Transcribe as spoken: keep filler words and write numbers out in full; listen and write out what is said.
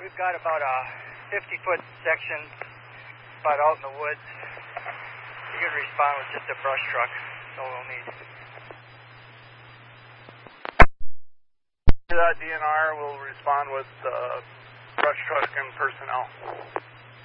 We've got about a fifty foot section about out in the woods. You can respond with just a brush truck. That's all we'll need. That D N R will respond with uh, brush truck and personnel.